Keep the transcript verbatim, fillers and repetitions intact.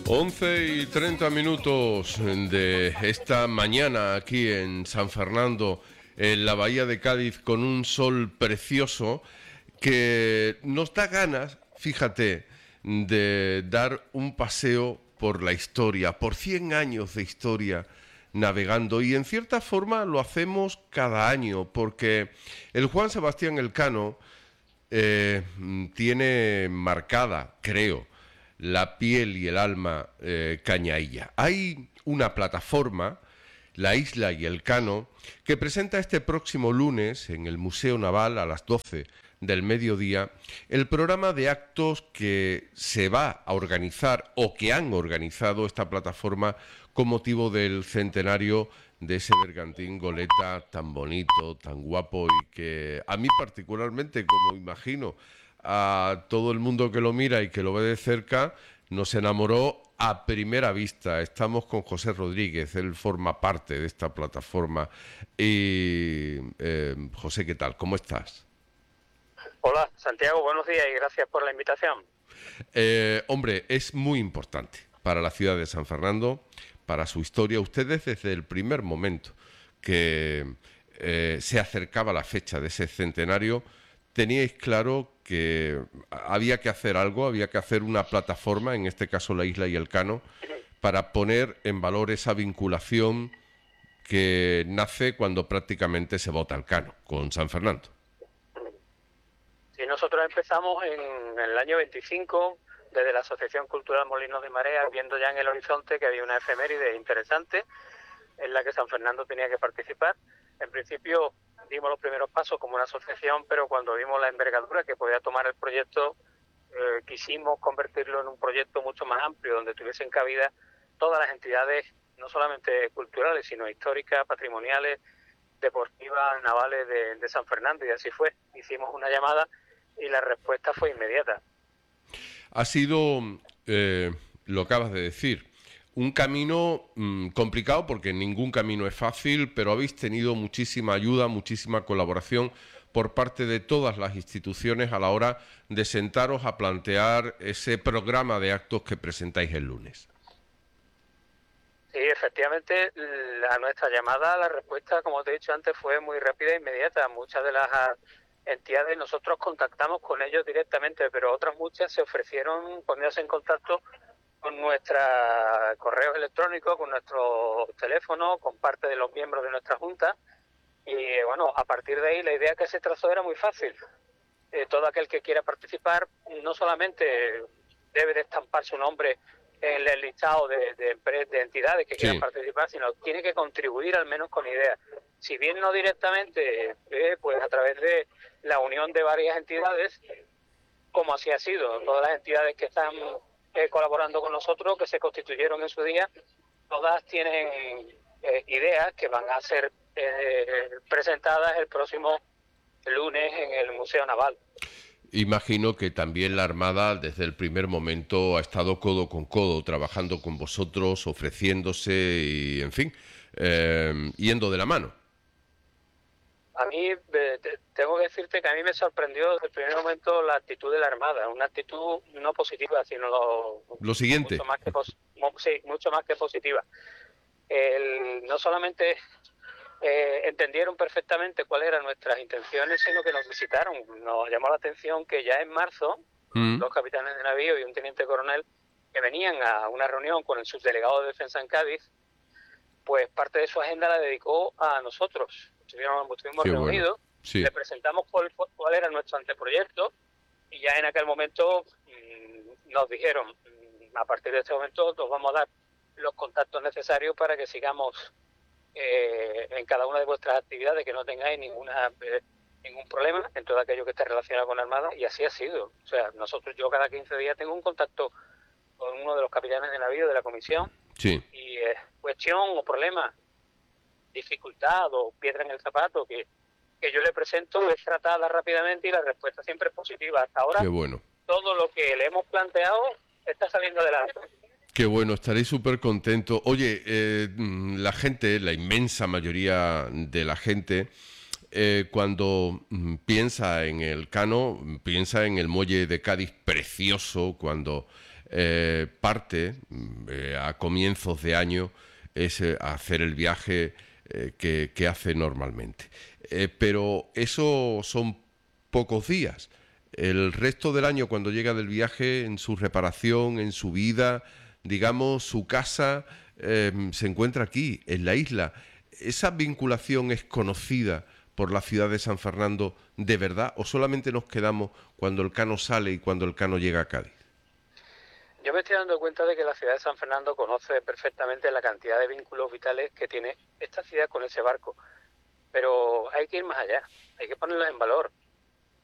once y treinta minutos de esta mañana aquí en San Fernando, en la bahía de Cádiz, con un sol precioso que nos da ganas, fíjate, de dar un paseo por la historia, por cien años de historia navegando, y en cierta forma lo hacemos cada año, porque el Juan Sebastián Elcano eh, tiene marcada, creo, la piel y el alma eh, cañailla. Hay una plataforma, La Isla y Elcano, que presenta este próximo lunes en el Museo Naval a las doce del mediodía el programa de actos que se va a organizar o que han organizado esta plataforma con motivo del centenario de ese bergantín goleta tan bonito, tan guapo, y que a mí particularmente, como imagino a todo el mundo que lo mira y que lo ve de cerca, nos enamoró a primera vista. Estamos con José Rodríguez, él forma parte de esta plataforma. Y eh, José, ¿qué tal? ¿Cómo estás? Hola, Santiago, buenos días y gracias por la invitación. Eh, hombre, es muy importante para la ciudad de San Fernando, para su historia. Ustedes desde el primer momento que eh, se acercaba la fecha de ese centenario, teníais claro que había que hacer algo, había que hacer una plataforma, en este caso La Isla y Elcano, para poner en valor esa vinculación que nace cuando prácticamente se vota Elcano con San Fernando. Sí, nosotros empezamos en, en el año veinticinco, desde la Asociación Cultural Molinos de Marea, viendo ya en el horizonte que había una efeméride interesante en la que San Fernando tenía que participar. En principio dimos los primeros pasos como una asociación, pero cuando vimos la envergadura que podía tomar el proyecto, eh, quisimos convertirlo en un proyecto mucho más amplio, donde tuviesen cabida todas las entidades, no solamente culturales, sino históricas, patrimoniales, deportivas, navales de, de San Fernando, y así fue. Hicimos una llamada y la respuesta fue inmediata. Ha sido, eh, lo acabas de decir, un camino mmm, complicado, porque ningún camino es fácil, pero habéis tenido muchísima ayuda, muchísima colaboración por parte de todas las instituciones a la hora de sentaros a plantear ese programa de actos que presentáis el lunes. Sí, efectivamente, a nuestra llamada, la respuesta, como te he dicho antes, fue muy rápida e inmediata. Muchas de las entidades, nosotros contactamos con ellos directamente, pero otras muchas se ofrecieron ponerse en contacto con nuestros correos electrónicos, con nuestro teléfono, con parte de los miembros de nuestra junta. Y bueno, a partir de ahí la idea que se trazó era muy fácil. Eh, todo aquel que quiera participar no solamente debe de estampar su nombre en el listado de, de, de entidades que sí quieran participar, sino tiene que contribuir al menos con ideas. Si bien no directamente, eh, pues a través de la unión de varias entidades, como así ha sido. Todas las entidades que están eh, colaborando con nosotros, que se constituyeron en su día, todas tienen eh, ideas que van a ser eh, presentadas el próximo lunes en el Museo Naval. Imagino que también la Armada desde el primer momento ha estado codo con codo, trabajando con vosotros, ofreciéndose y, en fin, eh, yendo de la mano. A mí, eh, tengo que decirte que a mí me sorprendió desde el primer momento la actitud de la Armada, una actitud no positiva, sino lo, lo siguiente. Mucho más que, pos, sí, mucho más que positiva. El, no solamente eh, entendieron perfectamente cuáles eran nuestras intenciones, sino que nos visitaron. Nos llamó la atención que ya en marzo, mm. dos capitanes de navío y un teniente coronel que venían a una reunión con el subdelegado de defensa en Cádiz, pues parte de su agenda la dedicó a nosotros. Estuvimos, estuvimos reunidos, bueno. sí. Le presentamos cuál, cuál era nuestro anteproyecto, y ya en aquel momento mmm, nos dijeron, mmm, a partir de este momento nos vamos a dar los contactos necesarios para que sigamos eh, en cada una de vuestras actividades, que no tengáis ninguna eh, ningún problema en todo aquello que esté relacionado con la Armada, y así ha sido. O sea, nosotros, yo cada quince días tengo un contacto con uno de los capitanes de navío de la comisión, sí. y eh, cuestión o problema, dificultad o piedra en el zapato que, que yo le presento es tratada rápidamente, y la respuesta siempre es positiva. Hasta ahora, qué bueno. Todo lo que le hemos planteado está saliendo adelante. Qué bueno, estaré súper contento. Oye, eh, la gente, la inmensa mayoría de la gente, eh, cuando mm, piensa en Elcano, piensa en el muelle de Cádiz precioso, cuando eh, parte eh, a comienzos de año es eh, hacer el viaje eh, que, que hace normalmente. Eh, pero eso son pocos días. El resto del año, cuando llega del viaje, en su reparación, en su vida, digamos, su casa eh, se encuentra aquí, en la isla. ¿Esa vinculación es conocida por la ciudad de San Fernando de verdad o solamente nos quedamos cuando el Cano sale y cuando el Cano llega a Cádiz? Yo me estoy dando cuenta de que la ciudad de San Fernando conoce perfectamente la cantidad de vínculos vitales que tiene esta ciudad con ese barco, pero hay que ir más allá, hay que ponerlos en valor.